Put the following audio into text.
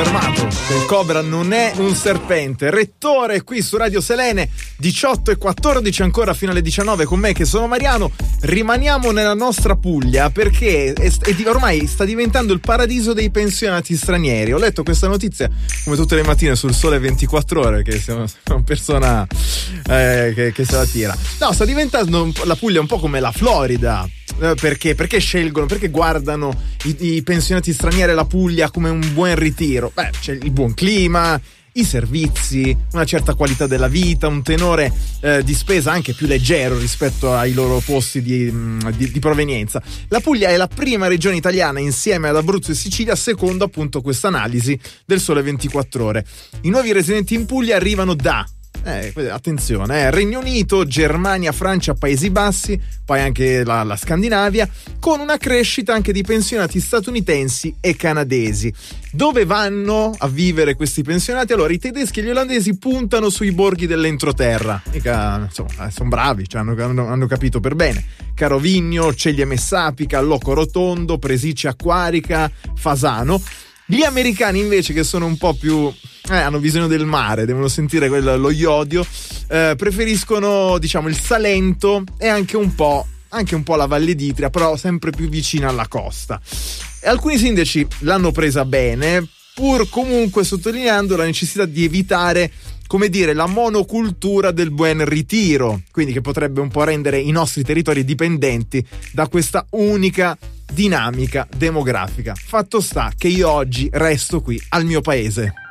confermato che il Cobra non è un serpente. Rettore qui su Radio Selene, 18:14 ancora fino alle 19 con me che sono Mariano. Rimaniamo nella nostra Puglia perché ormai sta diventando il paradiso dei pensionati stranieri. Ho letto questa notizia come tutte le mattine sul Sole 24 Ore, che sono una persona che se la tira. No, sta diventando la Puglia un po' come la Florida. Perché scelgono, perché guardano i pensionati stranieri e la Puglia come un buon ritiro? Beh, c'è il buon clima, i servizi, una certa qualità della vita, un tenore di spesa anche più leggero rispetto ai loro posti di provenienza. La Puglia è la prima regione italiana insieme ad Abruzzo e Sicilia, secondo appunto questa analisi del Sole 24 Ore. I nuovi residenti in Puglia arrivano da attenzione, Regno Unito, Germania, Francia, Paesi Bassi, poi anche la Scandinavia, con una crescita anche di pensionati statunitensi e canadesi. Dove vanno a vivere questi pensionati? Allora, i tedeschi e gli olandesi puntano sui borghi dell'entroterra. Mica, insomma, sono bravi, cioè hanno capito per bene. Carovigno, Ceglie Messapica, Loco Rotondo, Presiccia Acquarica, Fasano. Gli americani invece, che sono un po' più hanno bisogno del mare, devono sentire lo iodio, preferiscono diciamo il Salento e anche un po' la Valle d'Itria, però sempre più vicina alla costa. E alcuni sindaci l'hanno presa bene, pur comunque sottolineando la necessità di evitare, come dire, la monocultura del buon ritiro, quindi che potrebbe un po' rendere i nostri territori dipendenti da questa unica dinamica demografica. Fatto sta che io oggi resto qui al mio paese.